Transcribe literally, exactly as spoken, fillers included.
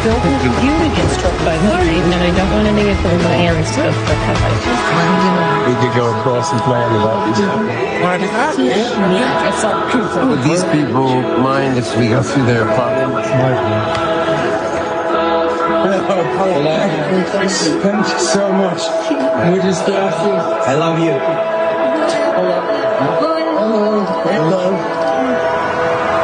don't want you to get struck by lightning, and I don't want any of my hands to get struck by lightning. We could go across and play on the lightning. Yeah, I saw. Would these people mind if we go through their apartment? Thank you so much. We just love you. I love you. Hello. Hello. Hello.